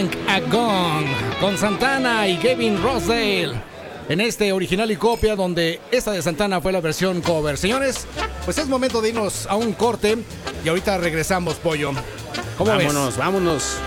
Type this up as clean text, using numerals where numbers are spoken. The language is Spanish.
Bang a Gong con Santana y Gavin Rossdale en este original y copia, donde esta de Santana fue la versión cover. Señores, pues es momento de irnos a un corte y ahorita regresamos, Pollo. ¿Cómo ves? Vámonos.